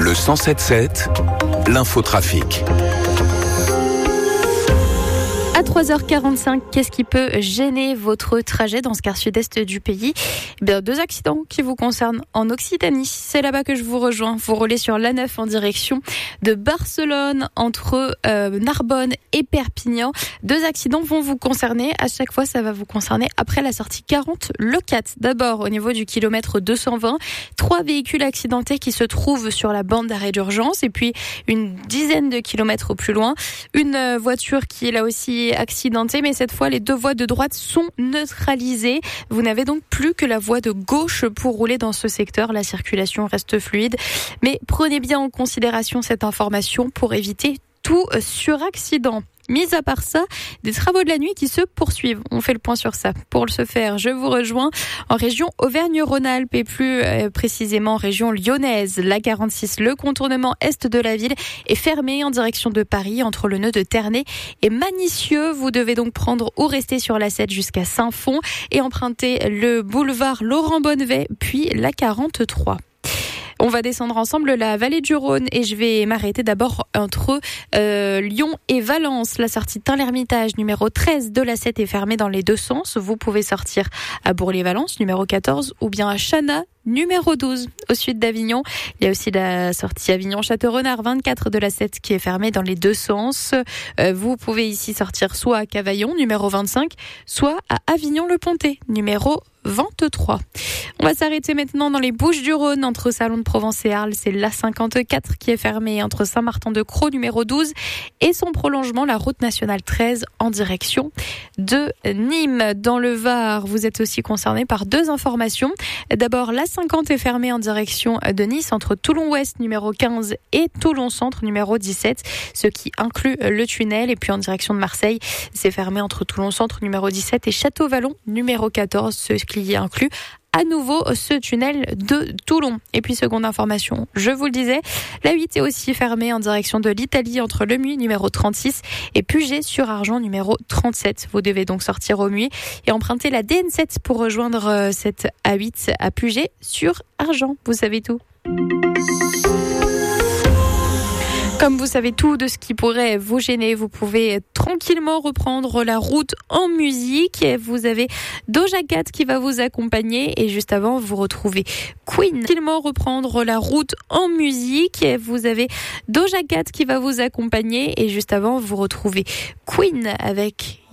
Le 107.7, l'infotrafic. À 3h45, qu'est-ce qui peut gêner votre trajet dans ce quart sud-est du pays ? Eh bien, 2 accidents qui vous concernent en Occitanie. C'est là-bas que je vous rejoins. Vous roulez sur l'A9 en direction de Barcelone, entre Narbonne et Perpignan. 2 accidents vont vous concerner. À chaque fois, ça va vous concerner après la sortie 40, le 4. D'abord, au niveau du kilomètre 220, 3 véhicules accidentés qui se trouvent sur la bande d'arrêt d'urgence. Et puis, une dizaine de kilomètres plus loin, une voiture qui est là aussi accidentée, mais cette fois les 2 voies de droite sont neutralisées. Vous n'avez donc plus que la voie de gauche pour rouler dans ce secteur. La circulation reste fluide, mais prenez bien en considération cette information pour éviter tout suraccident. Mis à part ça, des travaux de la nuit qui se poursuivent. On fait le point sur ça. Pour ce faire, je vous rejoins en région Auvergne-Rhône-Alpes et plus précisément en région lyonnaise. La 46, le contournement est de la ville est fermé en direction de Paris entre le nœud de Ternay et Manicieux. Vous devez donc prendre ou rester sur la 7 jusqu'à Saint-Fond et emprunter le boulevard Laurent-Bonnevet puis la 43. On va descendre ensemble la vallée du Rhône et je vais m'arrêter d'abord entre Lyon et Valence. La sortie Tain-l'Hermitage numéro 13 de la 7 est fermée dans les 2 sens. Vous pouvez sortir à Bourg-les-Valence numéro 14 ou bien à Chana numéro 12 au sud d'Avignon. Il y a aussi la sortie Avignon-Château-Renard 24 de la 7 qui est fermée dans les 2 sens. Vous pouvez ici sortir soit à Cavaillon numéro 25, soit à Avignon-le-Pontet numéro 23. On va s'arrêter maintenant dans les Bouches-du-Rhône entre Salon de Provence et Arles. C'est l'A54 qui est fermée entre Saint-Martin-de-Crau numéro 12 et son prolongement, la route nationale 13 en direction de Nîmes. Dans le Var, vous êtes aussi concerné par 2 informations. D'abord, l'A50 est fermée en direction de Nice entre Toulon-Ouest numéro 15 et Toulon-Centre numéro 17, ce qui inclut le tunnel. Et puis en direction de Marseille, c'est fermé entre Toulon-Centre numéro 17 et Château-Vallon numéro 14, ce qui inclut à nouveau ce tunnel de Toulon. Et puis seconde information, je vous le disais, la 8 est aussi fermée en direction de l'Italie entre Le Muy numéro 36 et Puget-sur-Argent numéro 37. Vous devez donc sortir au Muy et emprunter la DN7 pour rejoindre cette A8 à Puget-sur-Argent. Vous savez tout. Comme vous savez tout de ce qui pourrait vous gêner, vous pouvez tranquillement reprendre la route en musique. Vous avez Doja Cat qui va vous accompagner et juste avant, vous retrouvez Queen. Tranquillement reprendre la route en musique. Vous avez Doja Cat qui va vous accompagner et juste avant, vous retrouvez Queen avec